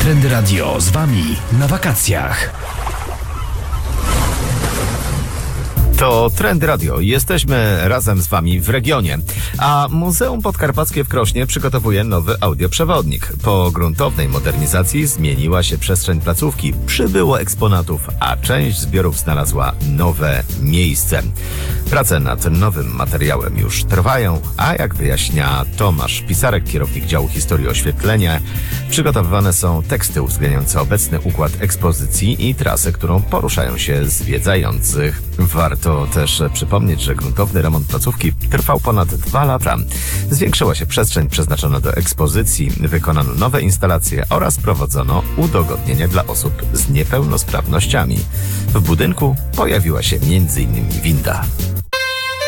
Trendy Radio z Wami na wakacjach. To Trendy Radio. Jesteśmy razem z Wami w regionie. A Muzeum Podkarpackie w Krośnie przygotowuje nowy audioprzewodnik. Po gruntownej modernizacji zmieniła się przestrzeń placówki, przybyło eksponatów, a część zbiorów znalazła nowe miejsce. Prace nad nowym materiałem już trwają, a jak wyjaśnia Tomasz Pisarek, kierownik działu historii oświetlenia, przygotowywane są teksty uwzględniające obecny układ ekspozycji i trasę, którą poruszają się zwiedzających. Warto też przypomnieć, że gruntowny remont placówki trwał ponad 2 lata. Zwiększyła się przestrzeń przeznaczona do ekspozycji, wykonano nowe instalacje oraz prowadzono udogodnienia dla osób z niepełnosprawnościami. W budynku pojawiła się m.in. winda.